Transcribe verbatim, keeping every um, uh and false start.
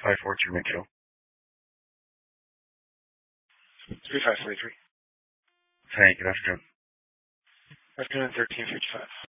five four two Mitchell. three five three three. Hey, good afternoon. Afternoon thirteen fifty-five.